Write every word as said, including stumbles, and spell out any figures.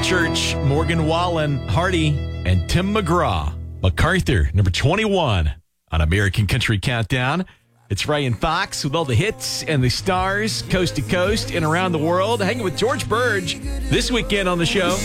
Church, Morgan Wallen, Hardy, and Tim McGraw. MacArthur, number twenty-one on American Country Countdown. It's Ryan Fox with all the hits and the stars, coast to coast and around the world, hanging with George Burge this weekend on the show.